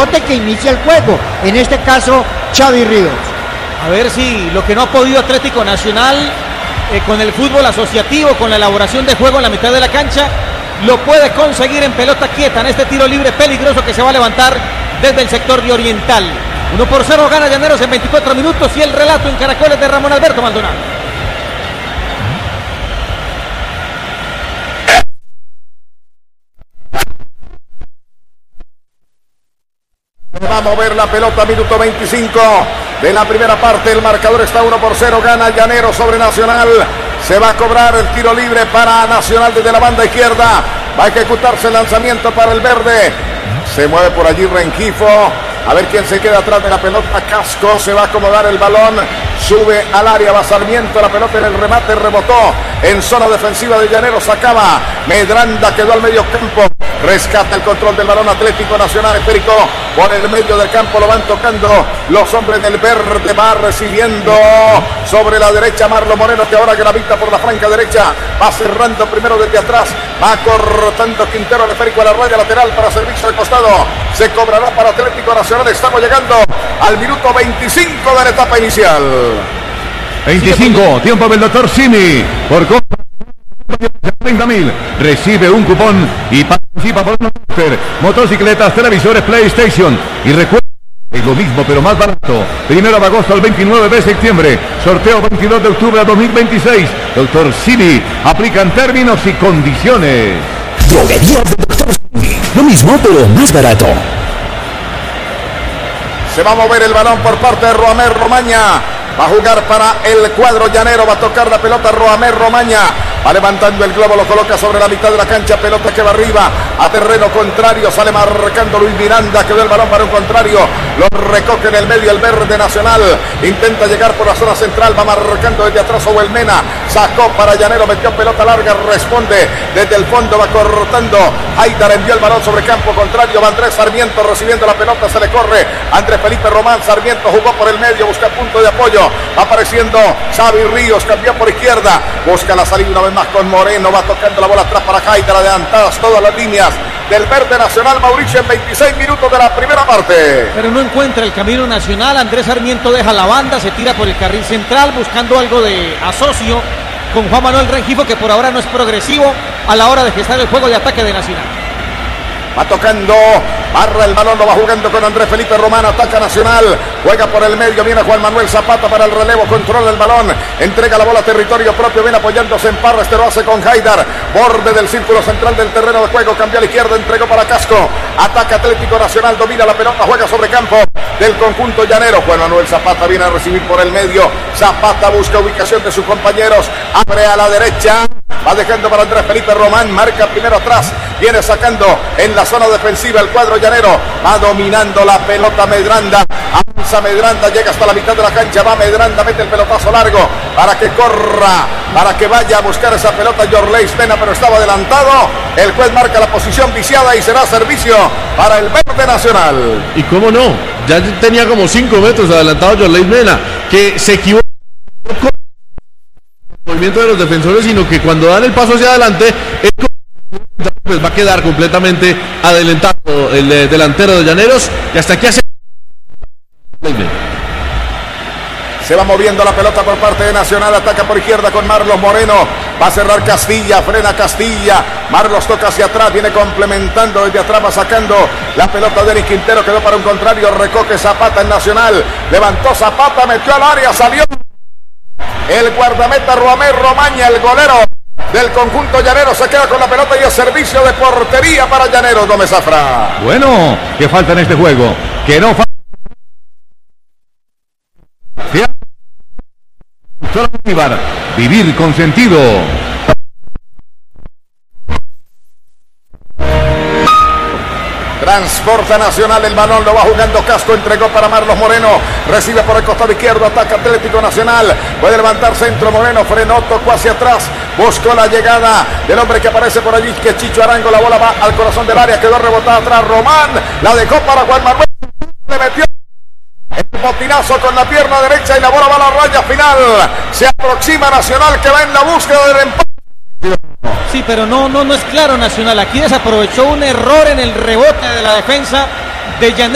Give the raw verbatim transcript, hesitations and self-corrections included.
pivote que inicia el juego, en este caso Xavi Ríos. A ver si lo que no ha podido Atlético Nacional eh, con el fútbol asociativo, con la elaboración de juego en la mitad de la cancha, lo puede conseguir en pelota quieta, en este tiro libre peligroso que se va a levantar desde el sector de Oriental. uno por cero gana Llaneros en veinticuatro minutos y el relato en Caracoles de Ramón Alberto Maldonado. Va a mover la pelota, minuto veinticinco de la primera parte. El marcador está uno por cero. Gana Llaneros sobre Nacional. Se va a cobrar el tiro libre para Nacional desde la banda izquierda. Va a ejecutarse el lanzamiento para el verde. Se mueve por allí Rengifo. A ver quién se queda atrás de la pelota. Casco, se va a acomodar el balón. Sube al área, va Sarmiento. La pelota en el remate, rebotó en zona defensiva de Llaneros. Sacaba Medranda, quedó al medio campo. Rescata el control del balón Atlético Nacional. Esférico por el medio del campo. Lo van tocando los hombres del verde. Va recibiendo sobre la derecha Marlon Moreno, que ahora gravita por la franca derecha. Va cerrando primero desde atrás. Va cortando Quintero el esférico a la raya lateral para servicio de costado. Se cobrará para Atlético Nacional. Estamos llegando al minuto veinticinco de la etapa inicial. veinticinco, tiempo del doctor Simi. Por treinta mil, recibe un cupón y participa por un máster, motocicletas, televisores, PlayStation. Y recuerda, es lo mismo pero más barato. Primero de agosto al veintinueve de septiembre. Sorteo veintidós de octubre a dos mil veintiséis. doctor Simi, aplican términos y condiciones. Droguería de doctor Simi, lo mismo pero más barato. Se va a mover el balón por parte de Roamer Romaña. Va a jugar para el cuadro llanero. Va a tocar la pelota Roamer Romaña. Va levantando el globo, lo coloca sobre la mitad de la cancha. Pelota que va arriba a terreno contrario. Sale marcando Luis Miranda. Quedó el balón para un contrario. Lo recoge en el medio el verde Nacional. Intenta llegar por la zona central. Va marcando desde atrás Ovelmena. Sacó para Llanero. Metió pelota larga. Responde desde el fondo. Va cortando. Haidar envió el balón sobre campo contrario. Va Andrés Sarmiento recibiendo la pelota. Se le corre Andrés Felipe Román. Sarmiento jugó por el medio. Busca punto de apoyo. Va apareciendo Xavi Ríos. Cambió por izquierda. Busca la salida una vez más con Moreno. Va tocando la bola atrás para Haidar. Adelantadas todas las líneas del verde Nacional. Mauricio en veintiséis minutos de la primera parte. Pero no encuentra el camino Nacional. Andrés Sarmiento deja la banda. Se tira por el carril central buscando algo de asocio con Juan Manuel Rengifo, que por ahora no es progresivo a la hora de gestar el juego de ataque de Nacional. Va tocando, barra el balón, lo va jugando con Andrés Felipe Román, ataca Nacional, juega por el medio, viene Juan Manuel Zapata para el relevo, controla el balón, entrega la bola a territorio propio, viene apoyándose en Parra, este lo hace con Haidar, borde del círculo central del terreno de juego, cambió a la izquierda, entregó para Casco, ataca Atlético Nacional, domina la pelota, juega sobre campo del conjunto llanero. Juan Manuel Zapata viene a recibir por el medio, Zapata busca ubicación de sus compañeros, abre a la derecha, va dejando para Andrés Felipe Román, marca primero atrás, viene sacando en la zona defensiva el cuadro llanero, va dominando la pelota Medranda, avanza Medranda, llega hasta la mitad de la cancha, va Medranda, mete el pelotazo largo para que corra, para que vaya a buscar esa pelota Yorleis Mena, pero estaba adelantado, el juez marca la posición viciada y será servicio para el verde Nacional. Y cómo no, ya tenía como cinco metros adelantado Yorleis Mena, que se equivocó con el movimiento de los defensores, sino que cuando dan el paso hacia adelante, el pues va a quedar completamente adelantado el eh, delantero de Llaneros, y hasta aquí hace... Se va moviendo la pelota por parte de Nacional, ataca por izquierda con Marlos Moreno, va a cerrar Castilla, frena Castilla, Marlos toca hacia atrás, viene complementando desde atrás, va sacando la pelota de Denis Quintero, quedó para un contrario, recoge Zapata en Nacional, levantó Zapata, metió al área, salió el guardameta Roamer Romaña, el golero del conjunto llanero, se queda con la pelota y es servicio de portería para Llaneros. Gómez Zafra. Bueno, que falta en este juego, que no falta. Vivir con sentido. Transporta Nacional el balón, lo va jugando Casco, entregó para Marlos Moreno, recibe por el costado izquierdo, ataca Atlético Nacional, puede levantar centro Moreno, frenó, tocó hacia atrás, buscó la llegada del hombre que aparece por allí, que es Chicho Arango, la bola va al corazón del área, quedó rebotada atrás Román, la dejó para Juan Manuel, le metió el botinazo con la pierna derecha y la bola va a la raya final, se aproxima Nacional que va en la búsqueda del empate. Sí, pero no, no, no es claro Nacional. Aquí desaprovechó un error en el rebote de la defensa de Llaneros.